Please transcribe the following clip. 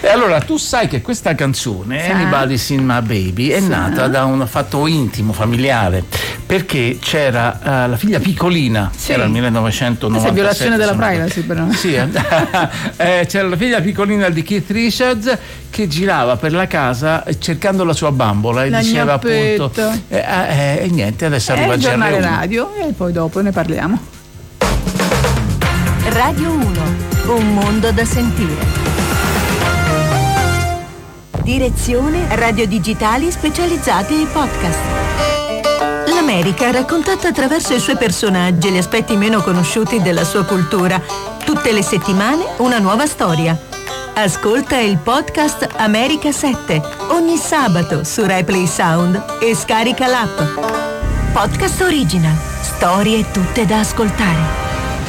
allora tu sai che questa canzone, Anybody's Seen My Baby, è nata da un fatto intimo, familiare, perché c'era la figlia piccolina, era il 1997. Questa è violazione della privacy, però. Sì, c'era la figlia piccolina di Keith Richards che girava per la casa cercando la sua bambola e diceva appunto e niente, adesso arriva il giornale radio e poi dopo ne parliamo. Radio 1, un mondo da sentire. Direzione Radio Digitali Specializzate e Podcast. L'America raccontata attraverso i suoi personaggi, gli aspetti meno conosciuti della sua cultura. Tutte le settimane una nuova storia. Ascolta il podcast America 7 ogni sabato su RaiPlay Sound e scarica l'app. Podcast Original. Storie tutte da ascoltare.